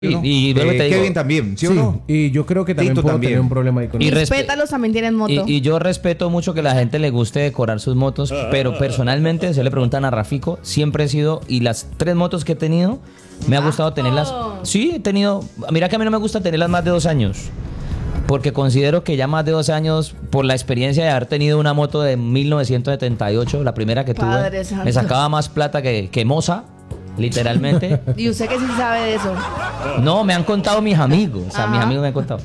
Y luego te digo, Kevin también, ¿sí o no? Y yo creo que también Tito puedo también. tener un problema ahí con Y eso. Mis pétalos también tienen moto. Y yo respeto mucho que la gente le guste decorar sus motos, pero personalmente, se le preguntan a Rafico, siempre he sido, y las 3 motos que he tenido, me ha gustado tenerlas. Sí, he tenido, mira que a mí no me gusta tenerlas más de 2 años, porque considero que ya más de 2 años, por la experiencia de haber tenido una moto de 1978, la primera que Padre tuve, santo. me sacaba más plata que Moza, literalmente. Y usted que sí sabe de eso. No, me han contado mis amigos, o sea, mis Ajá. amigos me han contado.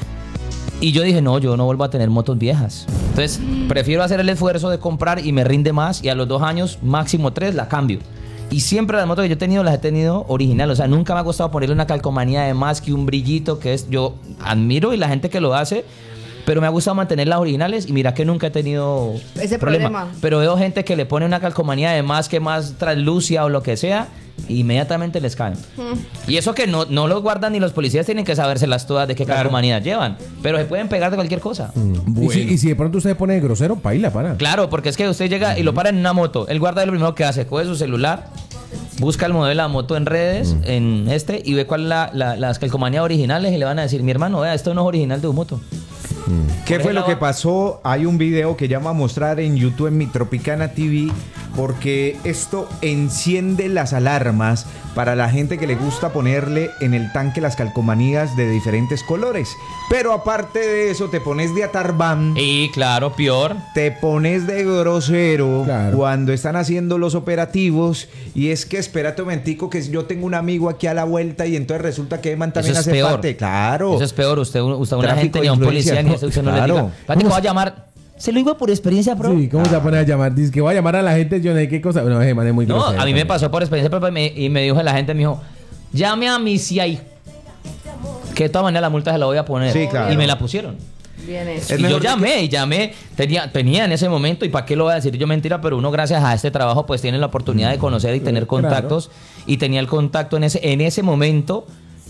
Y yo dije, no, yo no vuelvo a tener motos viejas. Entonces, prefiero hacer el esfuerzo de comprar y me rinde más, y a los 2 años, máximo 3, la cambio. Y siempre las motos que yo he tenido, las he tenido originales. O sea, nunca me ha costado ponerle una calcomanía de más que un brillito, que es, yo admiro y la gente que lo hace, pero me ha gustado mantener las originales y mira que nunca he tenido Ese problema. Pero veo gente que le pone una calcomanía de más que más translúcida o lo que sea, inmediatamente les caen. Y eso que no los guardan ni los policías, tienen que sabérselas todas de qué calcomanías llevan, pero se pueden pegar de cualquier cosa. Y si de pronto usted pone grosero, paila, para. Claro, porque es que usted llega y lo para en una moto, el guarda lo primero que hace, coge su celular, busca el modelo de la moto en redes, y ve cuál es las calcomanías originales y le van a decir, mi hermano, vea, esto no es original de un moto. ¿Qué fue lo que pasó? Hay un video que ya va a mostrar en YouTube en mi Tropicana TV, porque esto enciende las alarmas para la gente que le gusta ponerle en el tanque las calcomanías de diferentes colores. Pero aparte de eso, te pones de atarbán, Y claro, peor. te pones de grosero Claro. cuando están haciendo los operativos. Y es que espérate un momentico, que yo tengo un amigo aquí a la vuelta y entonces resulta que Eman también Eso es hace peor. parte. Claro. Eso es peor, usted a una Tráfico gente ni a un de policía influencia. ni a usted no le Claro. diga, "Pate, que va a llamar, se lo digo por experiencia, bro". Sí, ¿cómo se va a poner a llamar? Dice que voy a llamar a la gente, yo no sé qué cosa. No, ese man es muy No, grosero a mí me también. pasó por experiencia propia y me dijo la gente, me dijo, llame a mi CI, que de todas maneras la multa se la voy a poner. Sí, claro. Y me la pusieron. Bien eso. Es Y yo mejor llamé, tenía en ese momento, y para qué lo voy a decir yo mentira, pero uno gracias a este trabajo pues tiene la oportunidad de conocer y tener contactos, y tenía el contacto en ese momento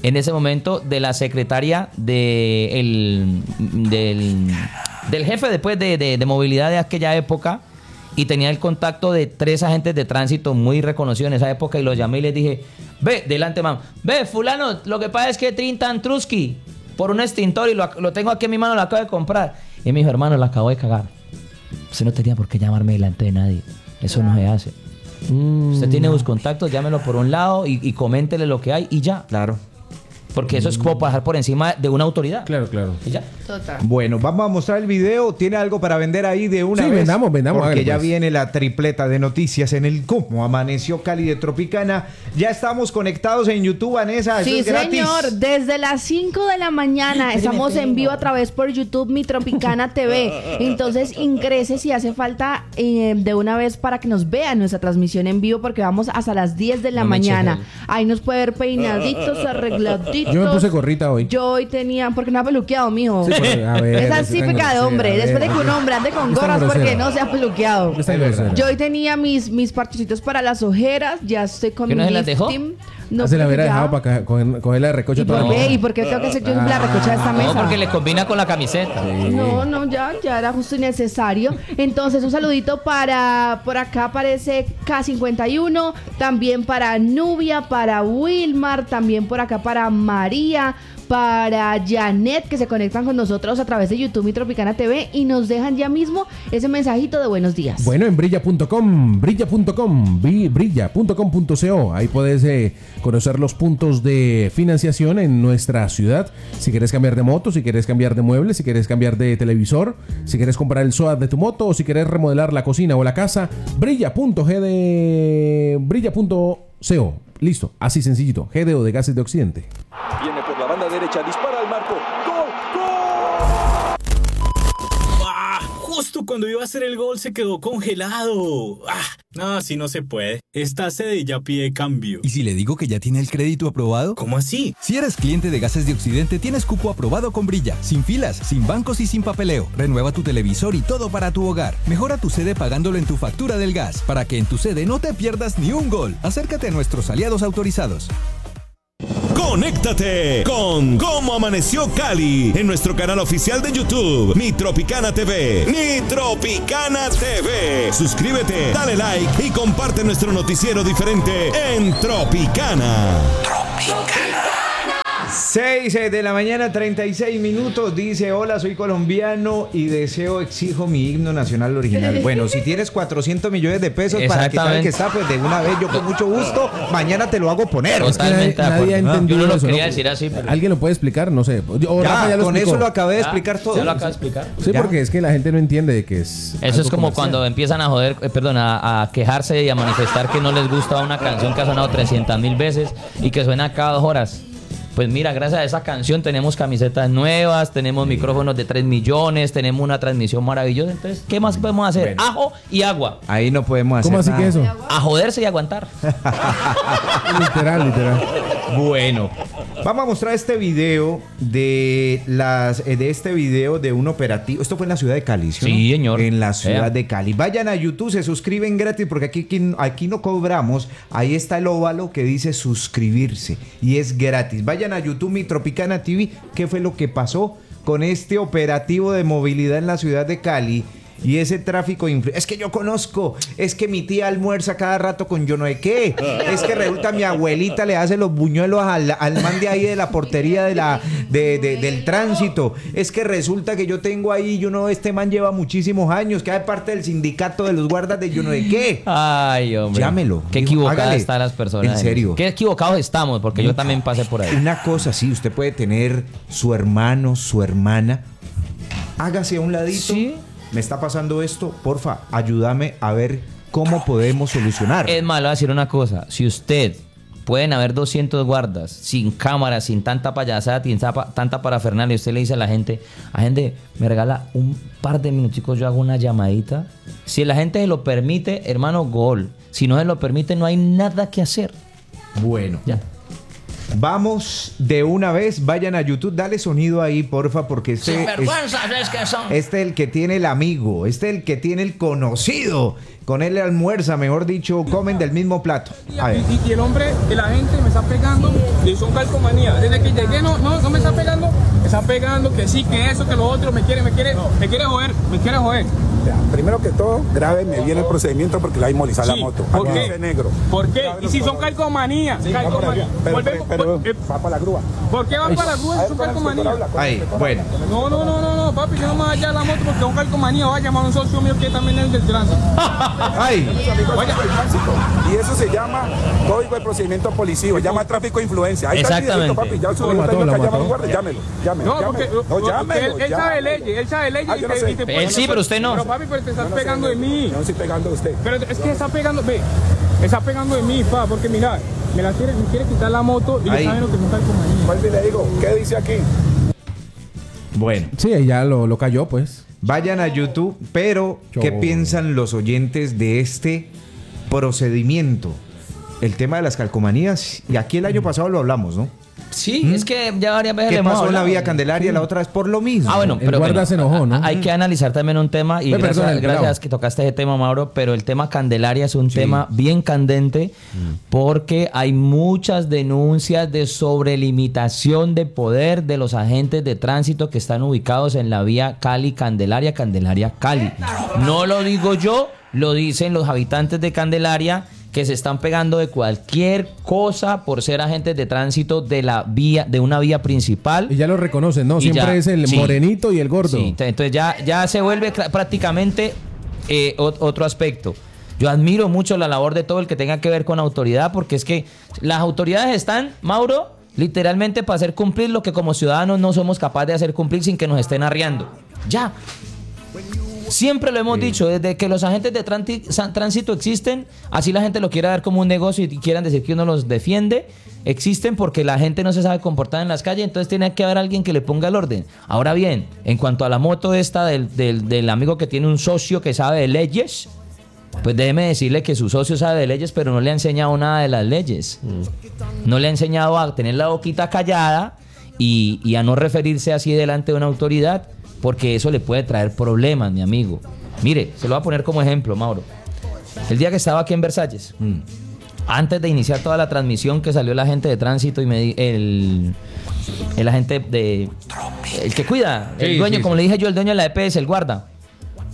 de la secretaria del jefe después de movilidad de aquella época, y tenía el contacto de 3 agentes de tránsito muy reconocidos en esa época, y los llamé y les dije, ve, delante, mam, ve, fulano, lo que pasa es que Trintan Trusky por un extintor y lo tengo aquí en mi mano, lo acabo de comprar. Y me dijo, hermano, lo acabo de cagar. Usted no tenía por qué llamarme delante de nadie. Eso no se hace. Usted tiene sus contactos, llámelo por un lado y coméntele lo que hay y ya. Claro. Porque eso es como pasar por encima de una autoridad. Claro, claro. Y ya. Total. Bueno, vamos a mostrar el video. ¿Tiene algo para vender ahí de una Sí, vez? vendamos, Porque hágale, ya pues. viene la tripleta de noticias en el Cómo Amaneció Cali de Tropicana. Ya estamos conectados en YouTube, Vanessa. Eso Sí, es gratis. señor. Desde las 5 de la mañana estamos en vivo a través por YouTube, Mi Tropicana TV. Entonces ingrese si hace falta de una vez para que nos vean nuestra transmisión en vivo, porque vamos hasta las 10 de la No me mañana. eche Ahí nos puede ver peinaditos, arregladitos. Yo me puse gorrita hoy. Yo hoy tenía, porque no ha peluqueado, mijo. Sí, porque, a ver, Esa no es sea tan típica de grosera, hombre. a ver, Después de que un no hombre ande con es tan gorras, porque grosera. no se ha peluqueado. Está grosera. Yo hoy tenía mis parchecitos para las ojeras. Ya estoy con ¿Que mi no se las dejó? lifting. No se la porque hubiera ya- dejado para cogerla de recocho ¿Y toda por la qué? noche. ¿Y por qué tengo que hacer yo la recocha de esta mesa? No, porque le combina con la camiseta. No, ya era justo y necesario. Entonces, un saludito para, por acá aparece K51, también para Nubia, para Wilmar, también por acá para María, para Janet, que se conectan con nosotros a través de YouTube y Tropicana TV y nos dejan ya mismo ese mensajito de buenos días. Bueno, en brilla.com, brilla.com.co. Ahí puedes conocer los puntos de financiación en nuestra ciudad. Si quieres cambiar de moto, si quieres cambiar de muebles, si quieres cambiar de televisor, si quieres comprar el SOAT de tu moto o si quieres remodelar la cocina o la casa, brilla.co. Listo, así sencillito. GDO de Gases de Occidente. Viene por la banda derecha, dispara al marco. ¡Gol! ¡Gol! ¡Ah! Justo cuando iba a hacer el gol se quedó congelado. ¡Ah! No, así no se puede. Esta sede ya pide cambio. ¿Y si le digo que ya tiene el crédito aprobado? ¿Cómo así? Si eres cliente de Gases de Occidente, tienes cupo aprobado con Brilla. Sin filas, sin bancos y sin papeleo. Renueva tu televisor y todo para tu hogar. Mejora tu sede pagándolo en tu factura del gas, para que en tu sede no te pierdas ni un gol. Acércate a nuestros aliados autorizados. Conéctate con Cómo Amaneció Cali en nuestro canal oficial de YouTube, Mi Tropicana TV. Mi Tropicana TV. Suscríbete, dale like y comparte nuestro noticiero diferente en Tropicana. Tropicana. 6 de la mañana, 36 minutos. Dice: hola, soy colombiano y exijo mi himno nacional original. Bueno, si tienes 400 millones de pesos para quitar el que está, pues de una vez, yo con mucho gusto, mañana te lo hago poner. Totalmente de acuerdo. Nadie ha entendido Yo no lo eso, quería ¿no? decir así. Pero... ¿Alguien lo puede explicar? No sé. Ya, lo con explicó. eso lo acabé de explicar todo. Ya lo acabo de explicar. Sí, Ya. porque es que la gente no entiende de que es. Eso es como cuando empiezan a joder, a quejarse y a manifestar que no les gusta una canción que ha sonado 300.000 veces y que suena cada 2 horas. Pues mira, gracias a esa canción tenemos camisetas nuevas, tenemos micrófonos de 3 millones, tenemos una transmisión maravillosa. Entonces, ¿qué más podemos hacer? Bueno. Ajo y agua. Ahí no podemos hacer ¿Cómo así nada. que eso? A joderse y aguantar. Literal. Bueno, vamos a mostrar este video de un operativo. Esto fue en la ciudad de Cali, ¿sí? Sí, señor. En la ciudad Vea. de Cali. Vayan a YouTube, se suscriben gratis porque aquí no cobramos. Ahí está el óvalo que dice suscribirse y es gratis. Vayan a YouTube, Mi Tropicana TV. ¿Qué fue lo que pasó con este operativo de movilidad en la ciudad de Cali? Y ese tráfico es que yo conozco, es que mi tía almuerza cada rato con yo no sé qué, es que resulta mi abuelita le hace los buñuelos al man de ahí de la portería del tránsito, es que resulta que yo tengo ahí, este man lleva muchísimos años, que hace parte del sindicato de los guardas de yo no sé qué. Ay, hombre. Llámelo. Qué Digo, equivocadas hágale. están las personas. En serio. Qué equivocados estamos, porque yo también pasé por ahí. Una cosa, sí, usted puede tener su hermano, su hermana, hágase a un ladito. Sí. Me está pasando esto, porfa, ayúdame a ver cómo podemos solucionar. Es malo decir una cosa. Si usted pueden haber 200 guardas sin cámaras, sin tanta payasada, sin tanta parafernalia, y usted le dice a la gente, me regala un par de minuticos, yo hago una llamadita. Si la gente se lo permite, hermano, gol. Si no se lo permite, no hay nada que hacer. Bueno, Ya. vamos de una vez, vayan a YouTube, dale sonido ahí, porfa, porque es que son. este es el que tiene el amigo, este es el que tiene el conocido. Con él almuerza, mejor dicho, comen del mismo plato. A ver. Y el hombre, que la gente me está pegando, y son calcomanía. Desde que llegué no me está pegando, me está pegando, que sí, que eso, que lo otro, me quiere joder. Ya, primero que todo, grábeme bien el procedimiento porque la hay molizar la moto. ¿Por Aquí qué? dice negro. ¿Por qué? Grábelo Y si son todo. calcomanía. Sí, va para allá. Pero va para la grúa. ¿Por qué van para la grúa si son con el inspector calcomanía? habla, con el Ahí, inspector bueno. habla. No, papi, yo no me voy a hallar la moto porque son calcomanía. Voy a llamar a un socio mío que también es del tránsito. Ay, Vaya por el tránsito. Y eso se llama Código de Procedimiento Policivo, se llama tráfico de influencia. Ahí está el videito, Exactamente. papi, ya subí Lo mató, que lo llama a un mató. guardia, llámelo. No, porque llámelo, él sabe leyes, Ah, yo no sé. Él sí, pero usted no. Pero papi, pero te estás Yo no sé, pegando de mí. Yo no estoy pegando de usted. Pero es que está pegando de mí, pa, porque mira, me quiere quitar la moto y Ahí. ya saben lo que son calcomanía. Vuelve y le digo, ¿qué dice aquí? bueno. Sí, ya lo cayó, pues. Vayan a YouTube, pero ¿qué Yo- piensan los oyentes de este procedimiento? El tema de las calcomanías, y aquí el año pasado lo hablamos, ¿no? Sí, es que ya varias veces le ¿Qué hemos pasó en la hablado. vía Candelaria la otra vez por lo mismo? Ah, bueno, El pero guarda se enojó, ¿no? Hay que analizar también un tema y Perdón, gracias, el pelado. gracias que tocaste ese tema, Mauro, pero el tema Candelaria es un tema bien candente porque hay muchas denuncias de sobrelimitación de poder de los agentes de tránsito que están ubicados en la vía Cali-Candelaria, Candelaria-Cali. No lo digo yo, lo dicen los habitantes de Candelaria, que se están pegando de cualquier cosa por ser agentes de tránsito de la vía, de una vía principal. Y ya lo reconocen, ¿no? Y Siempre ya, es el sí. morenito y el gordo. Sí, entonces ya se vuelve prácticamente otro aspecto. Yo admiro mucho la labor de todo el que tenga que ver con autoridad, porque es que las autoridades están, Mauro, literalmente para hacer cumplir lo que como ciudadanos no somos capaces de hacer cumplir sin que nos estén arriando. Ya. Siempre lo hemos dicho, desde que los agentes de tránsito existen, así la gente lo quiere dar como un negocio y quieran decir que uno los defiende, existen porque la gente no se sabe comportar en las calles, entonces tiene que haber alguien que le ponga el orden. Ahora bien, en cuanto a la moto esta del amigo que tiene un socio que sabe de leyes, pues déjeme decirle que su socio sabe de leyes, pero no le ha enseñado nada de las leyes. No le ha enseñado a tener la boquita callada y a no referirse así delante de una autoridad, porque eso le puede traer problemas, mi amigo. Mire, se lo voy a poner como ejemplo, Mauro. El día que estaba aquí en Versalles, antes de iniciar toda la transmisión, que salió el agente de tránsito y el agente de... El que cuida, el dueño, como le dije yo, el dueño de la EPS, el guarda.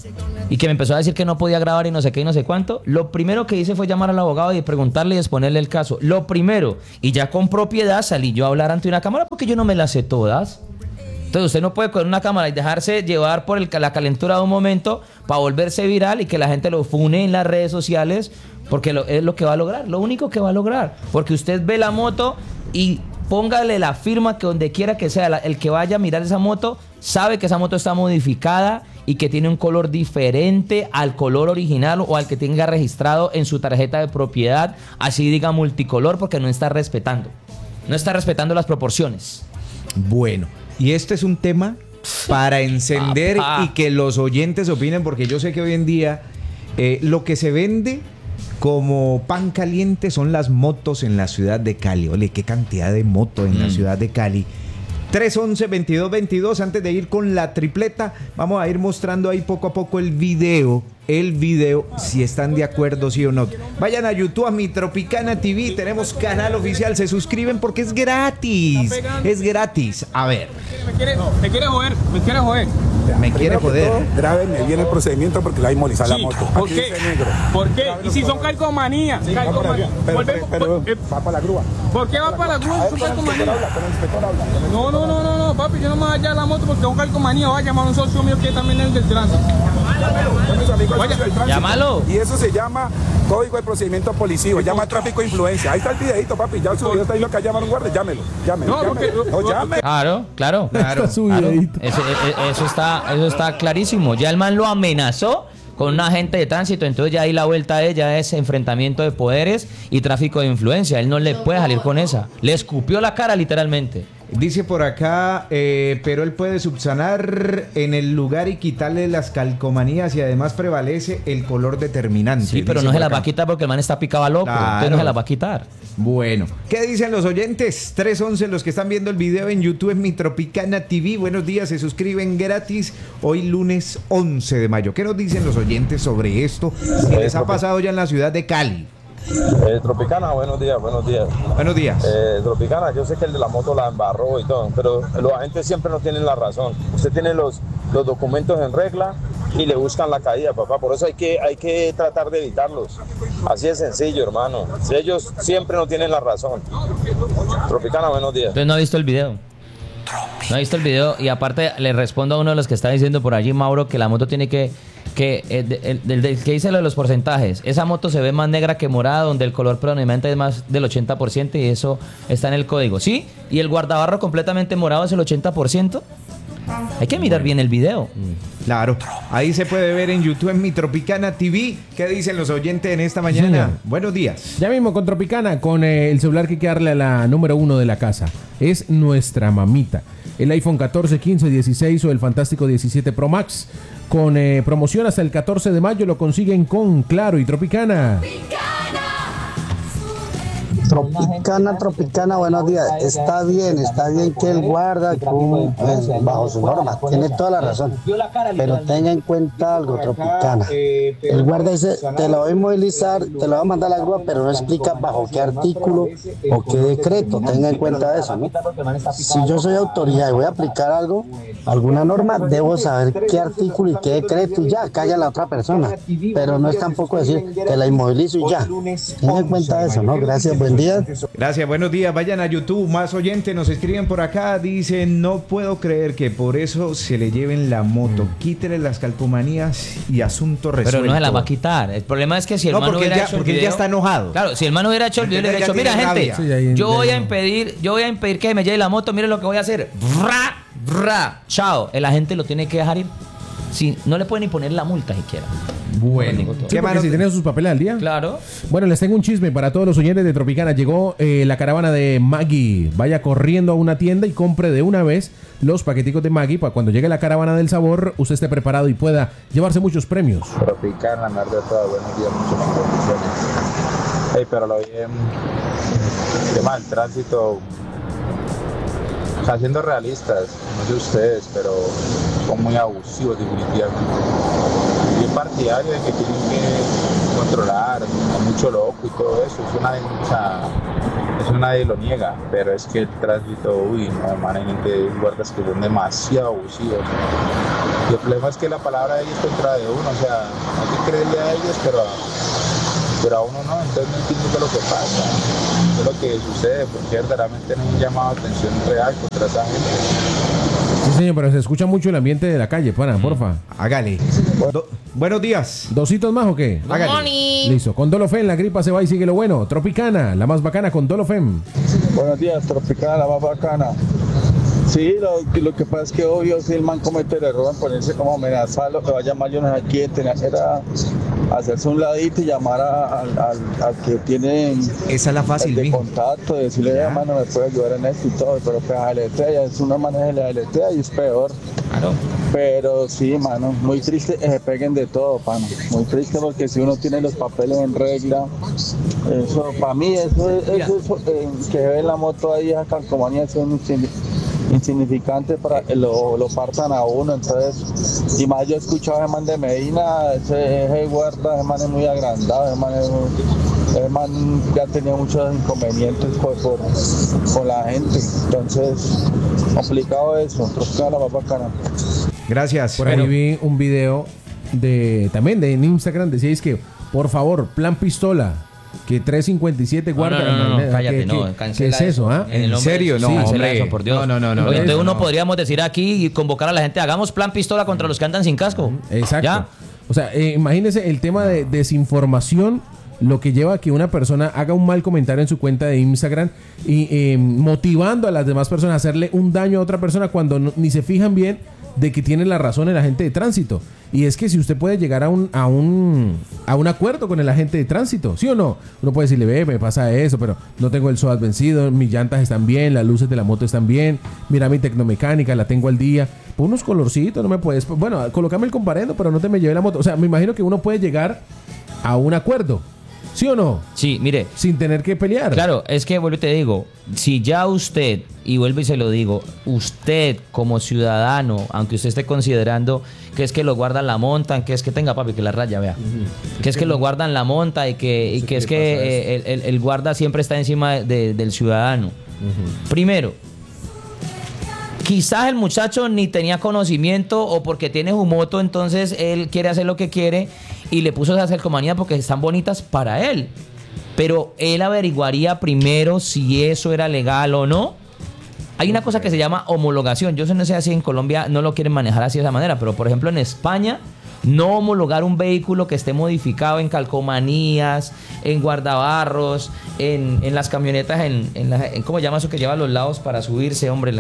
y que me empezó a decir que no podía grabar y no sé qué y no sé cuánto, lo primero que hice fue llamar al abogado y preguntarle y exponerle el caso. Lo primero, y ya con propiedad salí yo a hablar ante una cámara porque yo no me las sé todas. Entonces usted no puede coger una cámara y dejarse llevar por la calentura de un momento para volverse viral y que la gente lo fune en las redes sociales, porque es lo que va a lograr, lo único que va a lograr. Porque usted ve la moto y póngale la firma que donde quiera que sea, el que vaya a mirar esa moto sabe que esa moto está modificada y que tiene un color diferente al color original o al que tenga registrado en su tarjeta de propiedad, así diga multicolor, porque no está respetando las proporciones. Bueno, y este es un tema para encender y que los oyentes opinen, porque yo sé que hoy en día lo que se vende como pan caliente son las motos en la ciudad de Cali. Ole, qué cantidad de motos en la ciudad de Cali. 311-2222. Antes de ir con la tripleta, vamos a ir mostrando ahí poco a poco el video, si están de acuerdo, sí o no. Vayan a YouTube, a Mi Tropicana TV, tenemos canal oficial, se suscriben porque es gratis. Es gratis. A ver. Me quiere joder. Me quiere joder. Grábenme bien el procedimiento porque le va a inmovilizar la moto. ¿Por qué? ¿Por qué? Y si son calcomanías. Pero va para la grúa. ¿Por qué va para la grúa si son calcomanías? Con el inspector habla. No, papi, yo no me voy a hallar la moto porque es un calcomanía. Voy a llamar a un socio mío que también es del tránsito. Llámalo. Y eso se llama Código de Procedimiento Policivo, llama tráfico de influencia. Ahí está el videito, papi, ya subió, está ahí lo que llama un guardia, llámelo. Llame. Claro. Eso está clarísimo. Ya el man lo amenazó con un agente de tránsito, entonces ya ahí la vuelta de ella es enfrentamiento de poderes y tráfico de influencia. Él no le puede salir con esa. Le escupió la cara literalmente. Dice por acá, pero él puede subsanar en el lugar y quitarle las calcomanías y además prevalece el color determinante. Sí, pero no se las va a quitar porque el man está picado loco, entonces no se las va a quitar. Bueno, ¿qué dicen los oyentes? 311, los que están viendo el video en YouTube en Mi Tropicana TV. Buenos días, se suscriben gratis hoy lunes 11 de mayo. ¿Qué nos dicen los oyentes sobre esto? ¿Qué les ha pasado ya en la ciudad de Cali? Tropicana, buenos días. Buenos días. Tropicana, yo sé que el de la moto la embarró y todo, pero los agentes siempre no tienen la razón. Usted tiene los documentos en regla y le buscan la caída, papá. Por eso hay que tratar de evitarlos. Así de sencillo, hermano. Si ellos siempre no tienen la razón. Tropicana, buenos días. Entonces no ha visto el video. No ha visto el video y aparte le respondo a uno de los que está diciendo por allí, Mauro, que la moto tiene que dice lo de los porcentajes. Esa moto se ve más negra que morada, donde el color predominante es más del 80% y eso está en el código. ¿Sí? ¿Y el guardabarro completamente morado es el 80%? Hay que mirar bien el video. Claro, ahí se puede ver en YouTube en Mi Tropicana TV. ¿Qué dicen los oyentes en esta mañana? Sí. Buenos días. Ya mismo con Tropicana, con el celular que hay que darle a la número 1 de la casa. Es nuestra mamita. El iPhone 14, 15, 16 o el fantástico 17 Pro Max. Con promoción hasta el 14 de mayo lo consiguen con Claro y Tropicana. Tropicana, buenos días. Está bien que él guarda bajo su norma, tiene toda la razón. Pero tenga en cuenta algo, Tropicana. El guarda dice, te lo voy a movilizar, te lo voy a mandar a la grúa, pero no explica bajo qué artículo o qué decreto. Tenga en cuenta eso, ¿no? Si yo soy autoridad y voy a aplicar algo, alguna norma, debo saber qué artículo y qué decreto y ya, calla la otra persona. Pero no es tampoco decir, te la inmovilizo y ya. Tenga en cuenta eso, ¿no? Gracias, buen día. Gracias, buenos días. Vayan a YouTube, más oyentes nos escriben por acá. Dicen, no puedo creer que por eso se le lleven la moto. Quítele las calcomanías y asunto resuelto. Pero no se la va a quitar. El problema es que si el man hubiera hecho el video, él ya está enojado. Claro, si el man hubiera hecho el video, le hubiera dicho, mira gente, yo voy a impedir que me lleve la moto, miren lo que voy a hacer. Chao. El agente lo tiene que dejar ir. Sí, no le pueden ni poner la multa siquiera. Bueno, sí, porque si tienen sus papeles al día. Claro. Bueno, les tengo un chisme para todos los oyentes de Tropicana. Llegó la caravana de Maggi. Vaya corriendo a una tienda y compre de una vez los paqueticos de Maggi para cuando llegue la caravana del sabor, usted esté preparado y pueda llevarse muchos premios. Tropicana, mar de todo, buenos días, muchas bendiciones. Hey, pero lo bien, tema del tránsito, o sea, siendo realistas, no sé ustedes, pero son muy abusivos definitivamente. Bien partidario de que tienen que controlar a mucho loco y todo eso, es una denuncia eso nadie lo niega, pero es que el tránsito, no, man, hay guardas que son demasiado abusivos. Y el problema es que la palabra de ellos contra de uno, o sea, hay que creerle a ellos, pero a uno no, entonces no entiendo qué es lo que pasa, qué es lo que sucede, porque verdaderamente no hay un llamado de atención real contra esa gente. Sí, señor, pero se escucha mucho el ambiente de la calle, pana, porfa. Hágale. Buenos días. ¿Dositos más o qué? Hágale. Listo. Con Dolofem, la gripa se va y sigue lo bueno. Tropicana, la más bacana con Dolofem. Buenos días, Tropicana, la más bacana. Sí, lo que pasa es que obvio si el man comete el error en ponerse como amenazar, lo que va a llamar yo no sé a quién, tenía que era hacerse un ladito y llamar al que tiene esa es la fácil, el de contacto, decirle, mano, me puede ayudar en esto y todo, pero pues aletea, es una manera de aletea y es peor. Claro. Pero sí, mano, muy triste que se peguen de todo, pana. Muy triste porque si uno tiene los papeles en regla, eso, para mí, eso que ve en la moto ahí, esa calcomanía, eso es insignificante para que lo partan a uno. Entonces, y más yo he escuchado a ese man de Medina, ese guarda, ese man es muy agrandado, ese man ya tenía muchos inconvenientes con la gente. Entonces, complicado eso, pero la más bacana. Gracias. Por ahí vi un video también en Instagram, decíais que, por favor, plan pistola, que 357 guarda. No, cállate, ¿Qué es eso? ¿En serio? No, sí, hombre. eso, por Dios. No. Oye, entonces uno podríamos decir aquí y convocar a la gente, hagamos plan pistola contra los que andan sin casco. Exacto. ¿Ya? O sea, imagínese el tema de desinformación, lo que lleva a que una persona haga un mal comentario en su cuenta de Instagram y motivando a las demás personas a hacerle un daño a otra persona cuando ni se fijan bien de que tiene la razón el agente de tránsito. Y es que si usted puede llegar a un acuerdo con el agente de tránsito, ¿sí o no? Uno puede decirle, me pasa eso, pero no tengo el SOAT vencido, mis llantas están bien, las luces de la moto están bien, mira mi tecnomecánica, la tengo al día, pon unos colorcitos, no me puedes, bueno, colócame el comparendo, pero no te me lleve la moto. O sea, me imagino que uno puede llegar a un acuerdo, ¿sí o no? Sí, mire. Sin tener que pelear. Claro, es que vuelvo y te digo, si ya usted, y vuelvo y se lo digo, usted como ciudadano, aunque usted esté considerando que es que lo guardan, la montan, que es que tenga papi, que la raya, vea, que es que lo guardan, la monta y que es que el guarda siempre está encima del ciudadano. Primero, quizás el muchacho ni tenía conocimiento o porque tiene su moto, entonces él quiere hacer lo que quiere y le puso esas calcomanías porque están bonitas para él. Pero él averiguaría primero si eso era legal o no. Hay una cosa que se llama homologación. Yo no sé si en Colombia no lo quieren manejar así de esa manera, pero por ejemplo en España, no homologar un vehículo que esté modificado en calcomanías, en guardabarros, en las camionetas, en ¿cómo llama eso que lleva a los lados para subirse, hombre?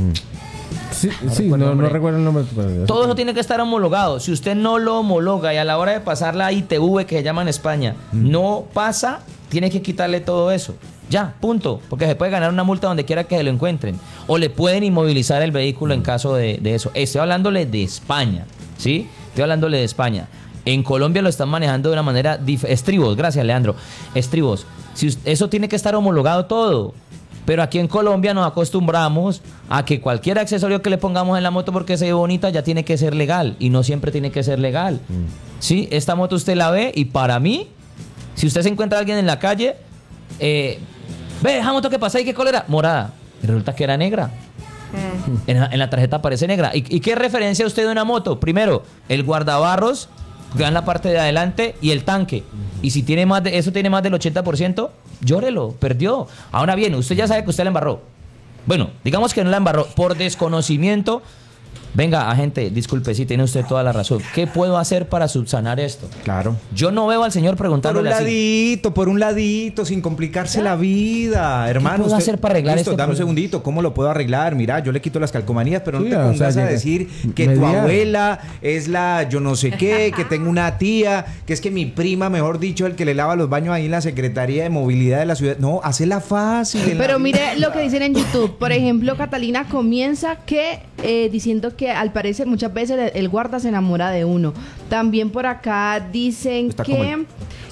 No recuerdo el nombre. Todo eso tiene que estar homologado. Si usted no lo homologa y a la hora de pasar la ITV, que se llama en España, no pasa, tiene que quitarle todo eso. Ya, punto. Porque se puede ganar una multa donde quiera que se lo encuentren. O le pueden inmovilizar el vehículo en caso de eso. Estoy hablándole de España, ¿sí? Estoy hablándole de España. En Colombia lo están manejando de una manera estribos. Gracias, Leandro. Estribos. Eso tiene que estar homologado todo. Pero aquí en Colombia nos acostumbramos a que cualquier accesorio que le pongamos en la moto porque se ve bonita ya tiene que ser legal. Y no siempre tiene que ser legal. Sí, esta moto usted la ve y para mí, si usted se encuentra a alguien en la calle, ve, esa moto que pasa y qué color era, morada. Y resulta que era negra. En la tarjeta aparece negra. ¿Y qué referencia usted de una moto? Primero, el guardabarros, que va en la parte de adelante, y el tanque. Y si tiene eso tiene más del 80%, llórelo, perdió. Ahora bien, usted ya sabe que usted la embarró. Bueno, digamos que no la embarró por desconocimiento. Venga, agente, disculpe, sí, tiene usted toda la razón. ¿Qué puedo hacer para subsanar esto? Claro. Yo no veo al señor preguntándole por un ladito, sin complicarse la vida, hermano. ¿Qué puedo hacer para arreglar esto? Dame un segundito, ¿cómo lo puedo arreglar? Mira, yo le quito las calcomanías, pero no te pongas a decir que tu abuela es la yo no sé qué, que tengo una tía, que es que mi prima, mejor dicho, el que le lava los baños ahí en la Secretaría de Movilidad de la ciudad. No, hacela fácil. Pero mire lo que dicen en YouTube. Por ejemplo, Catalina comienza diciendo que al parecer muchas veces el guarda se enamora de uno. También por acá dicen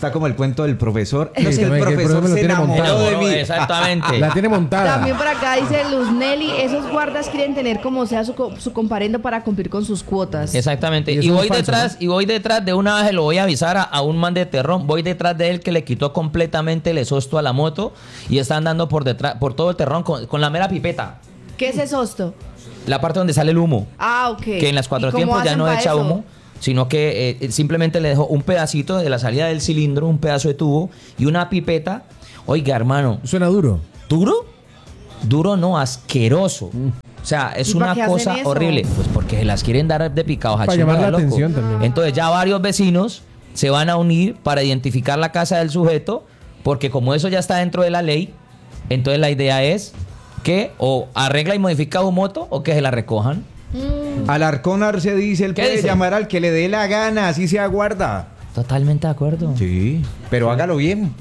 Está como el cuento del profesor. Sí, Es que el profesor se enamoró de mí. Exactamente. La tiene montada. También por acá dice Luz Nelly, esos guardas quieren tener como sea su comparendo para cumplir con sus cuotas. Exactamente. Y voy detrás de una vez, lo voy a avisar a un man de terrón. Voy detrás de él que le quitó completamente el exhausto a la moto y está andando por detrás, por todo el terrón con la mera pipeta. ¿Qué es exhausto? La parte donde sale el humo. Ah, ok. Que en las cuatro ¿Y cómo tiempos ya hacen no pa' echa eso? humo, sino que simplemente le dejó un pedacito de la salida del cilindro, un pedazo de tubo y una pipeta. Oiga, hermano. Suena duro. ¿Duro? Duro no, asqueroso. O sea, es ¿Y para una qué hacen cosa eso? horrible. Pues porque se las quieren dar de picados a Para chingada, llamar la loco. atención también. Entonces ya varios vecinos se van a unir para identificar la casa del sujeto, porque como eso ya está dentro de la ley, entonces la idea es que o arregla y modifica su moto o que se la recojan. Alarcón Arce dice, él ¿Qué puede dice? llamar al que le dé la gana, así se aguarda. Totalmente de acuerdo. Sí, pero hágalo bien.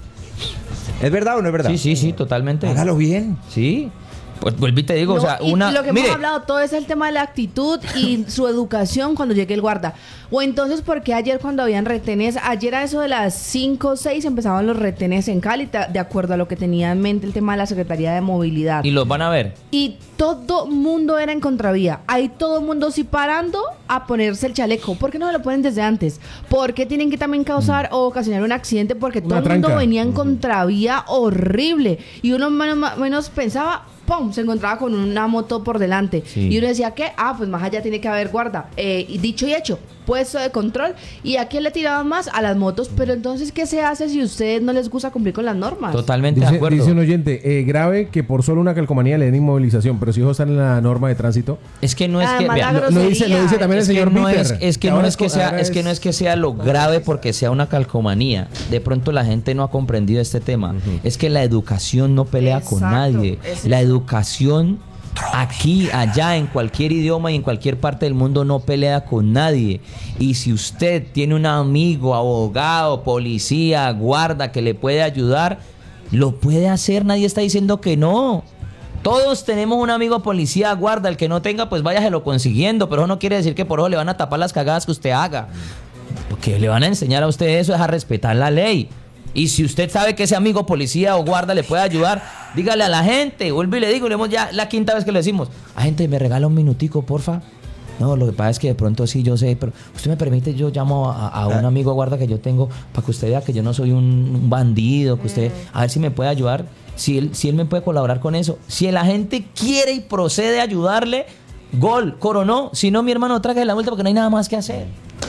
¿Es verdad o no es verdad? Sí, totalmente. Hágalo bien. Sí. Pues vuelvo y te digo, No, o sea, y una... lo que mire, hemos hablado todo es el tema de la actitud y su educación cuando llegue el guarda. O entonces, porque ayer cuando habían retenes, ayer a eso de las 5 o 6 empezaban los retenes en Cali, de acuerdo a lo que tenía en mente el tema de la Secretaría de Movilidad. y los van a ver. Y todo mundo era en contravía. Ahí todo mundo sí parando a ponerse el chaleco. ¿Por qué no se lo ponen desde antes? ¿Por qué tienen que también causar o ocasionar un accidente? Porque todo el mundo tranca. venía en contravía horrible. Y uno menos pensaba, ¡pum! Se encontraba con una moto por delante. Sí. Y uno decía, ¿qué? Ah, pues más allá tiene que haber guarda. Y dicho y hecho, puesto de control. ¿Y a quién le tiraban más? A las motos. Pero entonces, ¿qué se hace si a ustedes no les gusta cumplir con las normas? Totalmente de Dice, acuerdo. dice un oyente, grave que por solo una calcomanía le den inmovilización, pero si hijo está en la norma de tránsito. Es que no es que... Además, vea, la Lo dice también el es que señor no Peter. es que ahora no es que sea ahora es que no es que sea lo grave porque sea una calcomanía. De pronto la gente no ha comprendido este tema. Es que la educación no pelea con Exacto, nadie. es La educación aquí, allá, en cualquier idioma y en cualquier parte del mundo no pelea con nadie. Y si usted tiene un amigo, abogado, policía, guarda que le puede ayudar, lo puede hacer. Nadie está diciendo que no. Todos tenemos un amigo policía, guarda. El que no tenga, pues váyaselo consiguiendo. Pero eso no quiere decir que por eso le van a tapar las cagadas que usted haga. Porque le van a enseñar a usted eso, es a respetar la ley. Y si usted sabe que ese amigo policía o guarda le puede ayudar, dígale a la gente. Vuelvo y le digo, le hemos ya la quinta vez que le decimos, gente, ¿me regala un minutico, porfa? No, lo que pasa es que de pronto sí, yo sé, pero usted me permite, yo llamo a un amigo guarda que yo tengo para que usted vea que yo no soy un bandido, que usted, a ver si me puede ayudar, si él me puede colaborar con eso. Si la gente quiere y procede a ayudarle, gol, coronó. Si no, mi hermano, trágale la vuelta porque no hay nada más que hacer.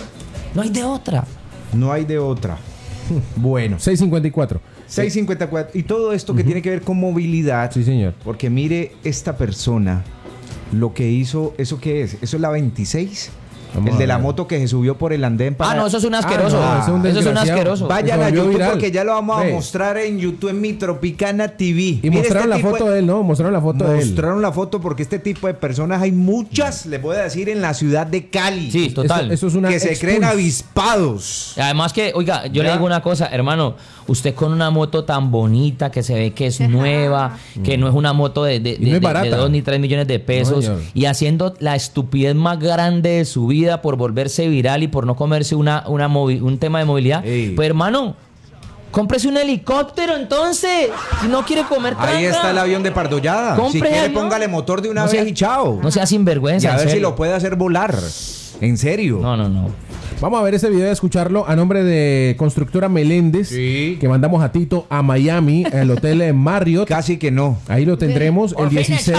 No hay de otra. No hay de otra. Bueno. 654. 654. Y todo esto que tiene que ver con movilidad. Sí, señor. Porque mire, esta persona, lo que hizo, ¿eso qué es? ¿Eso es la 26? Vamos el de a la ver. moto que se subió por el andén para... No, eso es un asqueroso. no, eso es un asqueroso. Vayan a Se volvió YouTube viral. porque ya lo vamos a Ve. mostrar en YouTube en Mi Tropicana TV. Y Mire, mostraron este la tipo foto de él, ¿no? Mostraron la foto de él. Mostraron la foto porque este tipo de personas hay muchas, le voy a decir, en la ciudad de Cali. Sí, total. Eso es una que se creen expulsa. avispados. Además que, oiga, yo le Ya. digo una cosa, hermano, usted con una moto tan bonita que se ve que es nueva, que no es una moto de Y no es barata. 2 ni 3 millones de pesos, señor. y haciendo la estupidez más grande de su vida por volverse viral y por no comerse un tema de movilidad, Ey. pues hermano, cómprese un helicóptero entonces, si no quiere comer tranca. Ahí está el avión de Pardollada. Si Compre quiere, avión. póngale motor de una No vez sea- y chao. No sea sinvergüenza. Y a en ver si serio. lo puede hacer volar. En serio. No. Vamos a ver ese video y a escucharlo a nombre de Constructora Meléndez, Sí. que mandamos a Tito a Miami, al hotel Marriott. Casi que no. Ahí lo tendremos el 16.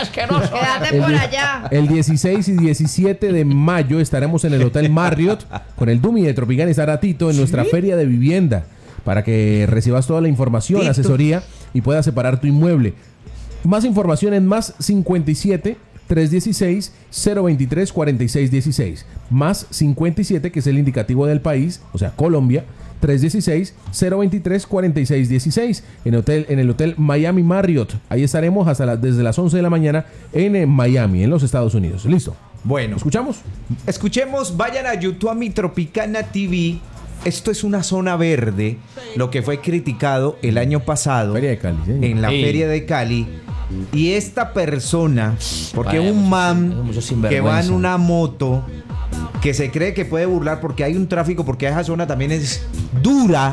Quédate por allá. El 16 y 17 de mayo estaremos en el Hotel Marriott con el Dumi de Tropicana y estará Tito en nuestra feria de vivienda para que recibas toda la información, Tito. asesoría y puedas separar tu inmueble. Más información en más 57 316 023 4616. Más 57, que es el indicativo del país, o sea, Colombia. 316 023 4616 en el hotel Miami Marriott. Ahí estaremos desde las 11 de la mañana en Miami, en los Estados Unidos. Listo. Bueno. ¿Escuchamos? Escuchemos, vayan a YouTube a Mi Tropicana TV. Esto es una zona verde, lo que fue criticado el año pasado Feria de Cali, sí. en la Sí. Feria de Cali. Y esta persona, porque Vaya, un mucho man mucho que sinvergüenza. va en una moto que se cree que puede burlar porque hay un tráfico, porque esa zona también es dura,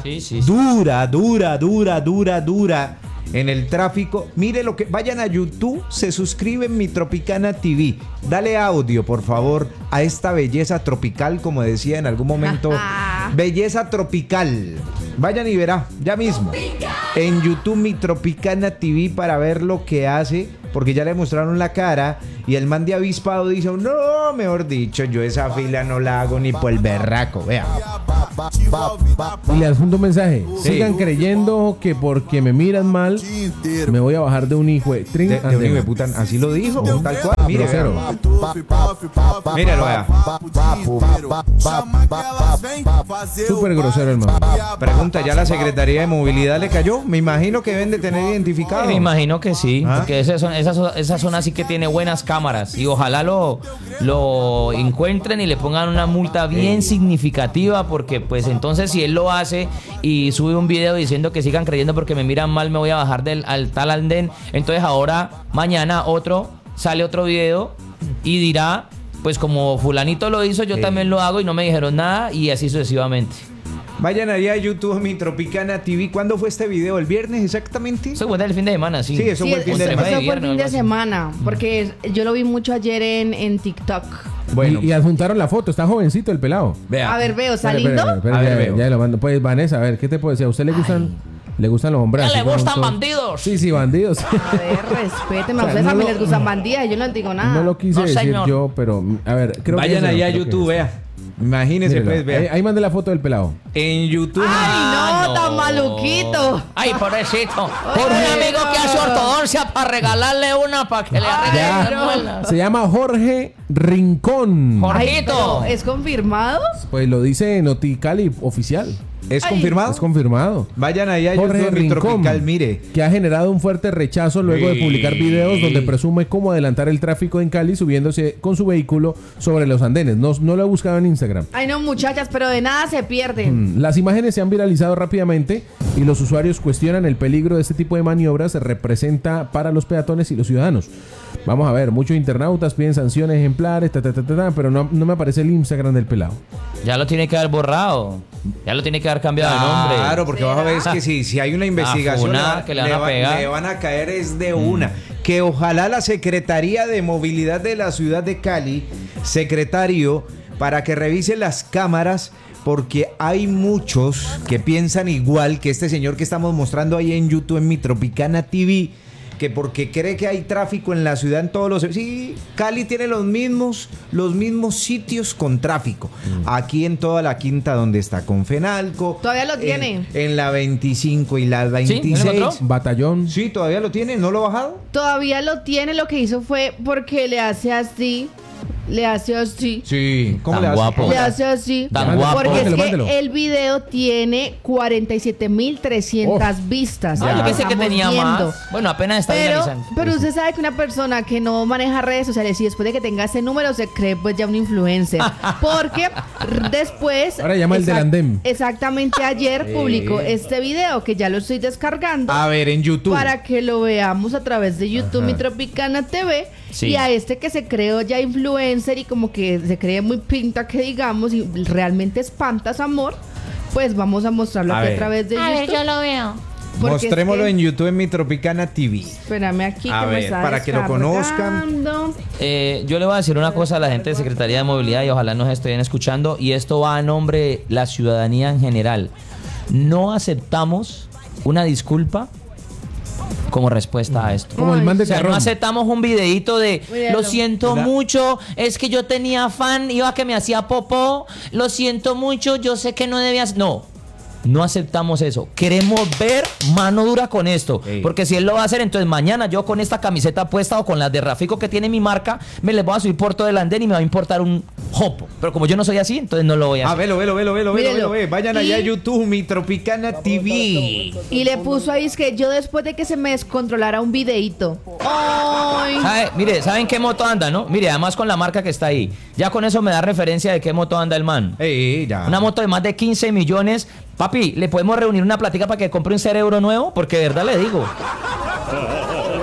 dura en el tráfico. Mire lo que, vayan a YouTube, se suscriben Mi Tropicana TV. Dale audio, por favor, a esta belleza tropical, como decía en algún momento. Belleza tropical. Vayan y verá, ya mismo. En YouTube Mi Tropicana TV para ver lo que hace, porque ya le mostraron la cara y el man de avispado dice, no, mejor dicho, yo esa fila no la hago ni por el berraco, vea. Y le adjunto un mensaje. Sí. Sigan creyendo que porque me miran mal me voy a bajar de un hijo de un hijo de puta. Así lo dijo, tal cual. Mire, vea. Míralo, vea. Súper grosero, hermano. Pregunta, ¿ya la Secretaría de Movilidad le cayó? Me imagino que deben de tener identificado. Me imagino que sí, porque esa zona sí que tiene buenas cámaras y ojalá lo encuentren y le pongan una multa bien significativa, porque pues entonces si él lo hace y sube un video diciendo que sigan creyendo porque me miran mal me voy a bajar al tal andén, entonces ahora mañana sale otro video y dirá pues como fulanito lo hizo yo también lo hago y no me dijeron nada, y así sucesivamente. Vayan allá a YouTube Mi Tropicana TV. ¿Cuándo fue este video? ¿El viernes exactamente? Eso fue el fin de semana, sí. Sí, eso fue el fin de semana. Eso fue el fin de semana, porque yo lo vi mucho ayer en TikTok. Bueno, y adjuntaron la foto, está jovencito el pelado. Vea. A ver, veo, ¿está lindo? A ver, veo. Ya lo mando. Pues Vanessa, a ver, ¿qué te puedo decir? ¿A usted le gustan los hombres? ¿Le gustan bandidos? Sí, bandidos. A ver, respéteme, a ustedes también les gustan bandidas, yo no les digo nada. No lo quise decir señor. yo, pero a ver, creo vayan que allá a YouTube, vea. Imagínense, mírelo. pues, vea. Ahí mandé la foto del pelado. En YouTube. ¡Ay, no, tan maluquito! Ay, pobrecito. Por un amigo que hace ortodoncia para regalarle una para que le arregle las muelas. Se llama Jorge Rincón. Jorgito. Ay, ¿es confirmado? Pues lo dice Noticali oficial. ¿Es confirmado? Es confirmado. Vayan allá a Jorge YouTube Mi Rincón, Tropical, mire. que ha generado un fuerte rechazo luego de publicar videos donde presume cómo adelantar el tráfico en Cali subiéndose con su vehículo sobre los andenes. No lo he buscado en Instagram. Ay, no, muchachas, pero de nada se pierden. Las imágenes se han viralizado rápidamente y los usuarios cuestionan el peligro de este tipo de maniobras se representa para los peatones y los ciudadanos. Vamos a ver, muchos internautas piden sanciones ejemplares, pero no me aparece el Instagram del pelado. Ya lo tiene que haber borrado. Ya lo tiene que haber cambiado de nombre. Claro, porque vas a ver es que si hay una investigación le van a caer es de una. Que ojalá la Secretaría de Movilidad de la ciudad de Cali, secretario, para que revise las cámaras, porque hay muchos que piensan igual que este señor que estamos mostrando ahí en YouTube en Mi Tropicana TV, que porque cree que hay tráfico en la ciudad en todos los... Sí, Cali tiene los mismos sitios con tráfico. Aquí en toda la quinta donde está Confenalco. Todavía lo tiene. En la 25 y la 26. ¿Sí? Batallón. Sí, todavía lo tiene. ¿No lo ha bajado? Todavía lo tiene, lo que hizo fue porque le hace así. Sí. ¿Cómo le hace? Guapo. Le hace así. Tan guapo. Porque es Mándelo. que el video tiene 47.300 vistas. Yo pensé que tenía más. Bueno, apenas está viralizando. Pero usted sabe que una persona que no maneja redes sociales y después de que tenga ese número se cree pues ya un influencer. Porque después... Ahora llama el del andén. Exactamente, ayer publicó este video que ya lo estoy descargando. A ver, en YouTube. Para que lo veamos a través de YouTube, Mi Tropicana TV. Sí. Y a este que se creó ya influencer y como que se cree muy pinta que digamos y realmente espantas amor, pues vamos a mostrarlo aquí a través de YouTube. A ver, yo lo veo. Mostrémoslo en YouTube en Mi Tropicana TV. Espérame aquí a que ver, me está para que lo conozcan. Yo le voy a decir una cosa a la gente de Secretaría de Movilidad y ojalá nos estén escuchando, y esto va a nombre de la ciudadanía en general. No aceptamos una disculpa como respuesta a esto. Como el man de O sea, Carrón. no aceptamos un videíto de Míralo. lo siento mucho, es que yo tenía afán, iba que me hacía popó, lo siento mucho, yo sé que no debías... No aceptamos eso. Queremos ver mano dura con esto. Porque si él lo va a hacer, entonces mañana yo con esta camiseta puesta o con las de Rafico que tiene mi marca, me les voy a subir por todo el andén y me va a importar un jopo. Pero como yo no soy así, entonces no lo voy a hacer. Velo. Vayan allá a YouTube, Mi Tropicana TV. Y le puso ahí, es que yo después de que se me descontrolara un videíto. ¡Ay! Mire, ¿saben qué moto anda, no? Mire, además con la marca que está ahí. Ya con eso me da referencia de qué moto anda el man. Ya. Una moto de más de 15 millones. Papi, ¿le podemos reunir una plática para que compre un cerebro nuevo? Porque de verdad le digo.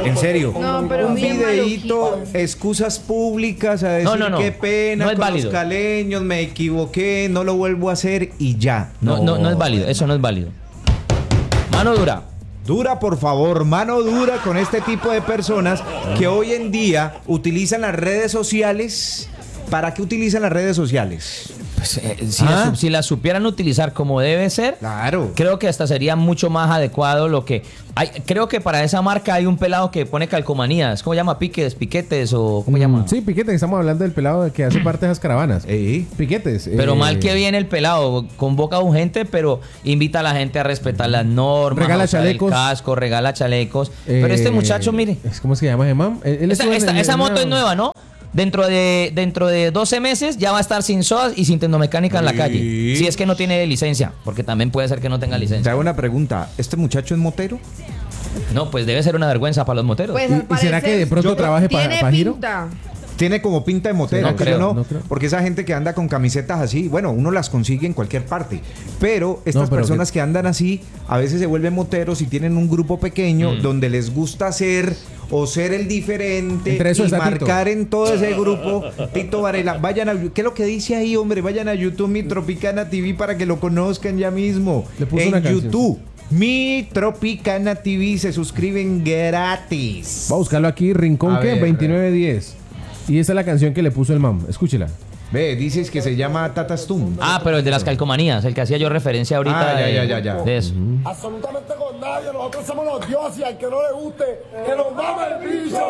En serio. No, pero un bien videíto, maluquito. excusas públicas a decir No. qué pena No es con válido. los caleños, me equivoqué, no lo vuelvo a hacer y ya. No es válido, eso no es válido. Mano dura. Dura, por favor, mano dura con este tipo de personas que hoy en día utilizan las redes sociales. ¿Para qué utilizan las redes sociales? Pues, si las supieran utilizar como debe ser, claro, creo que hasta sería mucho más adecuado lo que hay. Creo que para esa marca hay un pelado que pone calcomanías. ¿Cómo llama? Piquetes o ¿cómo llama? Sí, Piquetes, estamos hablando del pelado que hace parte de esas caravanas. Piquetes. Pero mal que viene el pelado, convoca a un gente, pero invita a la gente a respetar las normas, regala a usar chalecos. el casco, regala chalecos. Pero este muchacho, mire, ¿cómo se llama, Gemam? esa moto es nueva, ¿no? Dentro de 12 meses ya va a estar sin SOAS y sin tecnomecánica en la calle. Si es que no tiene licencia, porque también puede ser que no tenga Te licencia. hago una pregunta. ¿Este muchacho es motero? No, pues debe ser una vergüenza para los moteros. Pues, ¿Y será que de pronto trabaje para Giro? Tiene como pinta de motero, No creo. porque esa gente que anda con camisetas así, bueno, uno las consigue en cualquier parte, pero estas personas que andan así, a veces se vuelven moteros y tienen un grupo pequeño donde les gusta ser el diferente Entre eso y está marcar Tito. en todo ese grupo. Tito Varela, vayan a, ¿qué es lo que dice ahí, hombre? Vayan a YouTube, Mi Tropicana TV, para que lo conozcan ya mismo. Le puso En una canción. YouTube, Mi Tropicana TV, se suscriben gratis. Va a buscarlo aquí, Rincón, A ¿qué? ver. 2910. Y esa es la canción que le puso el mam. Escúchela. Ve, dices que se llama Tatastum. Ah, pero el de las calcomanías, el que hacía yo referencia ahorita ya. de eso. Absolutamente con nadie, nosotros somos los dioses y al que no le guste, que nos mame el piso.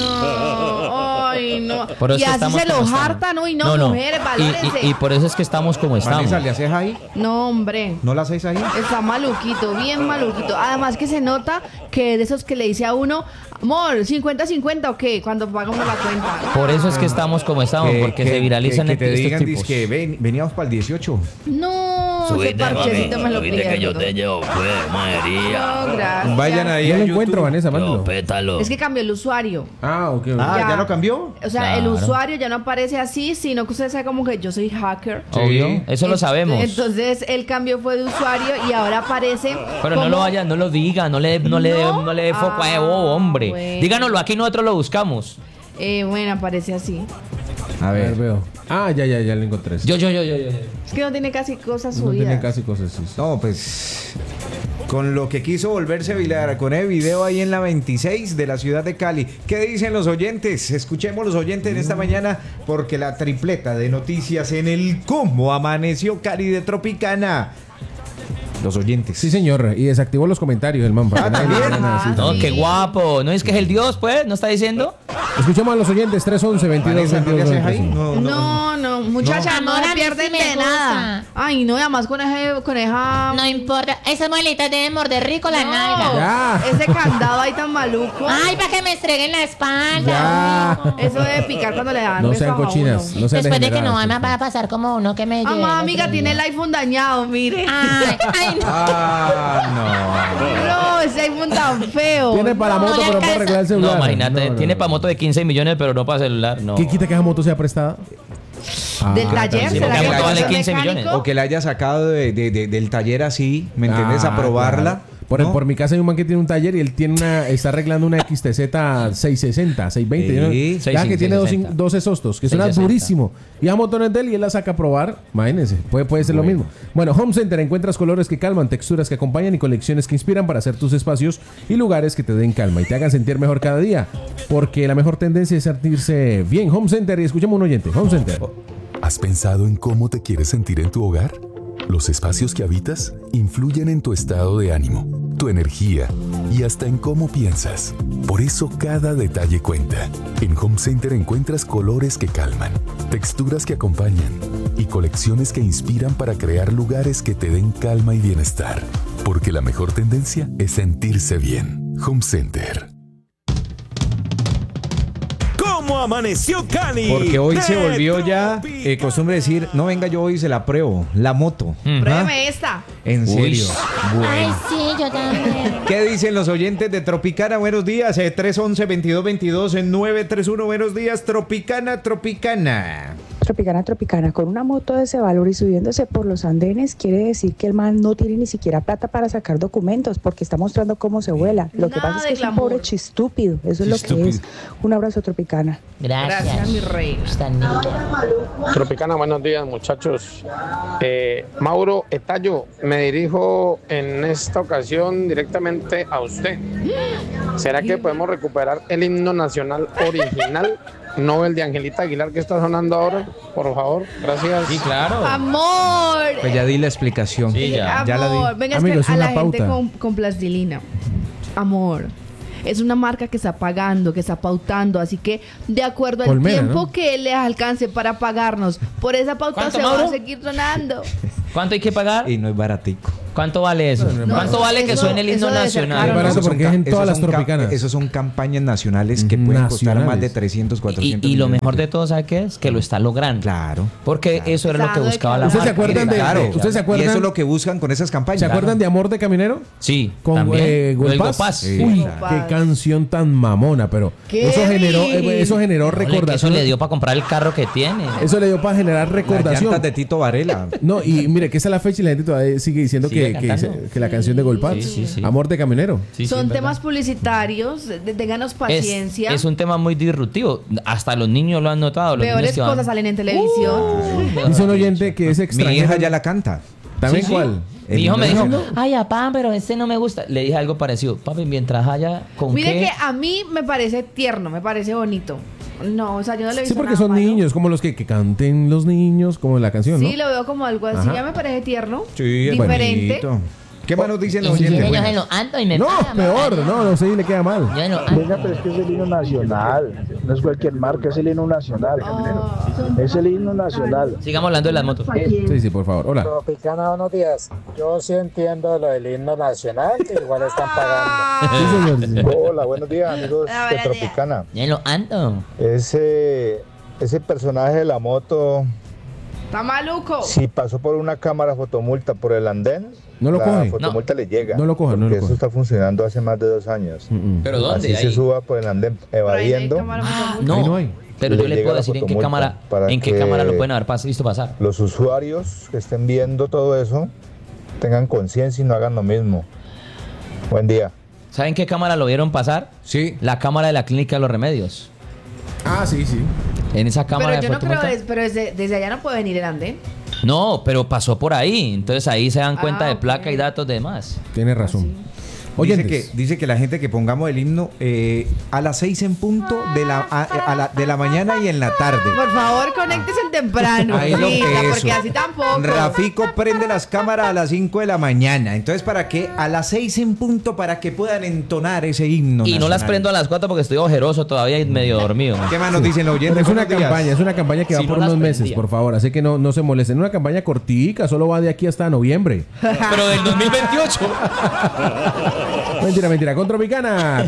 No, ay, no. Por eso Y así estamos se como los estamos. hartan, uy, no, mujeres, valórense. Y por eso es que estamos como estamos. Vanessa, ¿le haces ahí? No, hombre. ¿No la hacéis ahí? Está maluquito, bien maluquito. Además que se nota que de esos que le dice a uno, amor, 50-50 o qué, cuando pagamos la cuenta. Por eso es que estamos como estamos, porque se viralizan que te estos digan, tipos. que veníamos para el 18. No, ese parchecito me lo pierdo. llevo, pues, No, gracias. Vayan ahí Ya a lo YouTube. encuentro, Vanessa, mándalo. Pétalo. Es que cambió el usuario. Ah, ok. ¿ya lo cambió? O sea, el Claro. usuario ya no aparece así, sino que usted sabe como que yo soy hacker. Obvio, eso lo sabemos. Entonces el cambio fue de usuario y ahora aparece. Pero como- no lo diga, no le dé foco a Evo, hombre. bueno. Díganoslo, aquí nosotros lo buscamos. Bueno, aparece así. A ver, veo. Ah, ya lo encontré. Yo. Es que no tiene casi cosas No tiene subidas. casi cosas. Sí. No, pues con lo que quiso volverse viral, con el video ahí en la 26 de la ciudad de Cali. ¿Qué dicen los oyentes? Escuchemos los oyentes en esta mañana, porque la tripleta de noticias en el cómo amaneció Cali de Tropicana. Los oyentes. Sí, señor. Y desactivó los comentarios el man. para que nadie le diga nada, sí. No, qué guapo. ¿No es que es el Dios, pues? ¿No está diciendo? Escuchemos a los oyentes 311 22 Vanessa, ¿no le 22 haces ahí? 95. No, muchacha, no, Amor, a se mí pierden sí me de nada. Ay, no, y además con esa... No importa. Esas muelitas deben morder rico la No, nalga. Ya. ese candado ahí tan maluco. Ay, para que me estreguen la espalda. Ya. Eso debe picar cuando le dan No besos sean a uno. cochinas. No sean Después de que no degeneradas. va a pasar como uno que me lleve. Mamá, amiga, tiene el iPhone dañado, mire. Ay, no. No, ese iPhone tan feo. Tiene para la No moto, le pero para alcanza. arreglar el No, celular. imagínate. No. Tiene para moto de 15 millones, pero no para celular. No. ¿Qué quita que esa moto sea prestada? Del taller, también. ¿será Porque que la moto vale es 15 mecánico? millones. O que la haya sacado del taller así, ¿me entiendes? A probarla. Claro. Por mi casa hay un man que tiene un taller y él está arreglando una XTZ 660, 620. ¿no? Sí, Que tiene 660. dos exhaustos, que suena 660. durísimo. Y a motones de él y él la saca a probar. Imagínense, puede ser lo mismo. Bueno, Home Center, encuentras colores que calman, texturas que acompañan y colecciones que inspiran para hacer tus espacios y lugares que te den calma y te hagan sentir mejor cada día. Porque la mejor tendencia es sentirse bien. Home Center, y escuchemos un oyente. Home Center. ¿Has pensado en cómo te quieres sentir en tu hogar? Los espacios que habitas influyen en tu estado de ánimo, tu energía y hasta en cómo piensas. Por eso cada detalle cuenta. En Home Center encuentras colores que calman, texturas que acompañan y colecciones que inspiran para crear lugares que te den calma y bienestar. Porque la mejor tendencia es sentirse bien. Home Center. ¿Cómo amaneció Cali? Porque hoy se de volvió ya Tropicana. costumbre decir, no venga yo hoy se la pruebo, la moto. Pruébeme esta. En serio. Ay, sí, yo también. ¿Qué dicen los oyentes de Tropicana? Buenos días, 311-2222, 931, buenos días, Tropicana. Tropicana, con una moto de ese valor y subiéndose por los andenes, quiere decir que el man no tiene ni siquiera plata para sacar documentos, porque está mostrando cómo se vuela. Lo que pasa es que es un pobre chistúpido, eso es lo que es. Un abrazo, Tropicana. Gracias, mi rey. Tropicana, buenos días, muchachos. Mauro Etayo, me dirijo en esta ocasión directamente a usted. ¿Será que podemos recuperar el himno nacional original, no el de Angelita Aguilar que está sonando ahora? Por favor, gracias. Sí, claro. Amor. Pues ya di la explicación. Sí, ya. Ya la di. Amor, venga, Amigos, es que a una la gente pauta. con plastilina. Amor. Es una marca que está pagando, que está pautando, así que de acuerdo al Colmena, tiempo ¿no? que les alcance para pagarnos, por esa pauta ¿Cuánto, se va Mauro? a seguir sonando. ¿Cuánto hay que pagar? Y no es baratico. ¿Cuánto vale eso? No, ¿Cuánto vale que eso- suene el himno eso debe ser nacional? caro, Barato porque es en todas las tropicanas. Esos son campañas nacionales que pueden costar Nacionales. más de 300, 400 Y lo millones. mejor de todo, ¿sabe qué es? Que lo está logrando. Claro. Porque eso era lo que Sabe buscaba que- la ¿Ustedes se marca. acuerdan de- Claro. ¿Ustedes se acuerdan? Y eso es lo que buscan con esas campañas. ¿Se acuerdan de Amor de Caminero? Sí, Con también. Lo del Golpaz. Golpaz. Sí. Uy, claro. qué canción tan mamona, pero ¡Qué eso generó Ole, que recordación. eso le dio para comprar el carro que tiene. Eso le dio para generar Las recordación. llantas de Tito Varela. No, y mire que esa es la fecha y la gente todavía sigue diciendo Sigue que cantando. la canción de Golpaz, Sí. Amor de Caminero. Sí, sí, Son es verdad. temas publicitarios, ténganos paciencia. Es un tema muy disruptivo. Hasta los niños lo han notado. Los Peores niños que van- cosas salen en televisión. Dice un oyente que es Mi extranjero. hija ya la canta. ¿También Sí, sí. cuál? Mi hijo me dijo, himno ay, papá, pero este no me gusta. Le dije algo parecido. Papi, mientras haya con Mire qué... que a mí me parece tierno, me parece bonito. No, o sea, yo no le he Sí, visto porque nada son malo. niños, como los que canten los niños, como en la canción, ¿no? Sí, lo veo como algo así, Ajá. ya me parece tierno. Sí, es diferente. bonito. ¿Qué más nos dicen los Y si oyentes? yo Buenas. se lo ando y me No, paga, peor, mamá. no sé si le queda mal. Yo no ando. Venga, pero es que es el himno nacional. No es cualquier marca, es el himno nacional. Es el himno nacional. Sigamos hablando de las motos. Sí, por favor. Hola. Tropicana, buenos días. Yo sí entiendo lo del himno nacional, que igual están pagando. Sí, señor. Hola, buenos días, amigos Hola, de buenos días. Tropicana. Yo no ando. Ese personaje de la moto, Está maluco. si pasó por una cámara fotomulta por el andén, No lo la coge. fotomulta le llega. No lo coja, no porque lo eso coja. está funcionando hace más de 2 años. ¿Pero dónde? Así se Ahí. suba por el andén Por ahí no hay evadiendo. cámara fotomulta. No, Ahí no hay. pero yo Le le llega puedo la decir en qué fotomulta cámara, para en qué que- cámara lo pueden haber visto pasar. Los usuarios que estén viendo todo eso tengan conciencia y no hagan lo mismo. Buen día. ¿Saben qué cámara lo vieron pasar? Sí. La cámara de la Clínica de los Remedios. Ah, sí. En esa cámara Pero de yo no creo, fotomulta. pero desde allá no puede venir el andén. No, pero pasó por ahí. Entonces ahí se dan cuenta de ok. placa y datos de demás. Tiene razón. Dice que la gente que pongamos el himno a las 6 en punto de la mañana y en la tarde. Por favor, conéctese temprano. Ahí lo Rita, que porque eso. así tampoco. Rafico prende las cámaras a las 5 de la mañana. Entonces, ¿para qué? A las 6 en punto para que puedan entonar ese himno. Y no las nacional. prendo a las 4 porque estoy ojeroso todavía y medio dormido. ¿Qué más nos dicen los oyentes? Es una Buenos días. campaña que Si va no por las unos meses, prendía. por favor. Así que no se molesten. Una campaña cortica, solo va de aquí hasta noviembre. Pero del 2028. Mentira. Con Tropicana.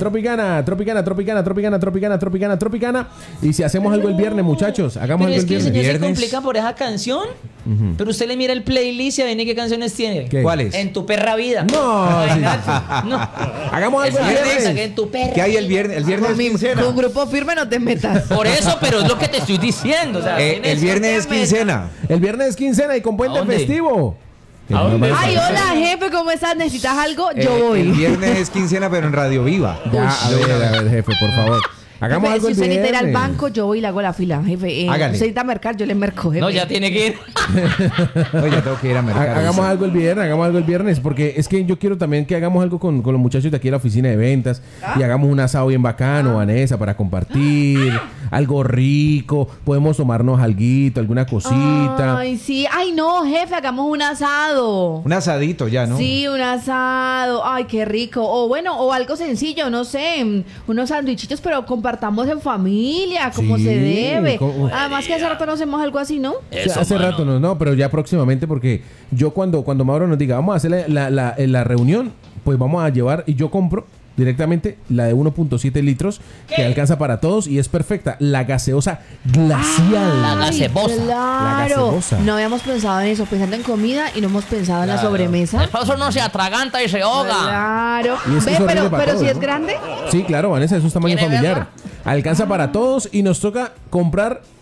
Y si hacemos algo el viernes, muchachos, hagamos Pero algo es el que el señor viernes. se complica por esa canción. Pero usted le mira el playlist y viene qué canciones tiene. ¿Qué? ¿Cuáles? En tu perra vida. No, Ay, sí. Nacho, no. Hagamos algo Es el una viernes. cosa que en tu perra. ¿Qué hay el viernes? El viernes es quincena. Con grupo firme no te metas. Por eso, pero es lo que te estoy diciendo. O sea, El viernes es quincena. El viernes es quincena y con puente ¿A dónde? festivo. ¿A dónde? Ay, hola, jefe, ¿cómo estás? ¿Necesitas algo? Yo El voy. viernes es quincena, pero en Radio Viva. Ya, a ver, jefe, por favor. Hagamos Jefe, algo si el usted necesita ir al viernes. banco, yo voy y le hago la fila, jefe. Hágale. Usted necesita mercar, yo le merco, jefe. No, ya tiene que ir. Oye, ya tengo que ir a mercar. Hagamos algo el viernes, porque es que yo quiero también que hagamos algo con los muchachos de aquí de la oficina de ventas y hagamos un asado bien bacano, Vanessa, para compartir, algo rico, podemos tomarnos alguito, alguna cosita. Ay, sí. Ay, no, jefe, hagamos un asado. Un asadito ya, ¿no? Sí, un asado. Ay, qué rico. O bueno, o algo sencillo, no sé, unos sandwichitos, pero compartamos en familia, como Sí, se debe. Además que hace rato no hacemos algo así, ¿no? O sea, hace rato no, pero ya próximamente, porque yo cuando Mauro nos diga, vamos a hacer la reunión, pues vamos a llevar, y yo compro directamente la de 1.7 litros que alcanza para todos y es perfecta, la gaseosa glacial. La gaseosa. La Claro. gaseosa. No habíamos pensado en eso, pensando en comida y no hemos pensado en la sobremesa. El paso no se atraganta y se ahoga. Claro. Y es que Ve, es horrible pero para todos, si es ¿no? grande. Sí, claro, Vanessa, es un tamaño ¿Quiere familiar. Alcanza para todos y nos toca comprar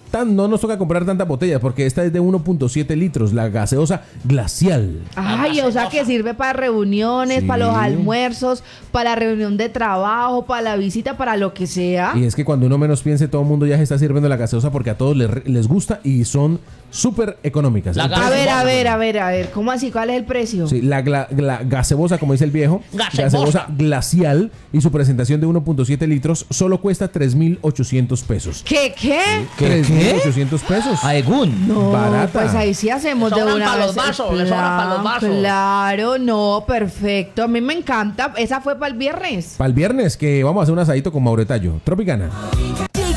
no nos toca comprar tantas botellas porque esta es de 1.7 litros, la gaseosa glacial. Ay, o sea que sirve para reuniones, Sí. para los almuerzos, para la reunión de trabajo, para la visita, para lo que sea. Y es que cuando uno menos piense, todo el mundo ya se está sirviendo la gaseosa porque a todos les gusta y son súper económicas. A ver, ¿cómo así? ¿Cuál es el precio? Sí, la gaseosa, como dice el viejo, gaseosa glacial y su presentación de 1.7 litros solo cuesta 3.800 pesos. ¿Qué? 3.800 pesos. Aegún. No, barata. pues ahí sí hacemos de una para vez. los vasos, le sobran para los vasos. Claro, no, perfecto. A mí me encanta. Esa fue para el viernes. Para el viernes que vamos a hacer un asadito con Mauro Tallo. Tropicana.